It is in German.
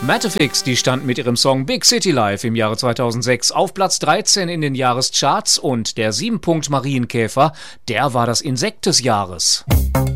Matterfix, die stand mit ihrem Song Big City Life im Jahre 2006 auf Platz 13 in den Jahrescharts und der 7-Punkt Marienkäfer, der war das Insekt des Jahres.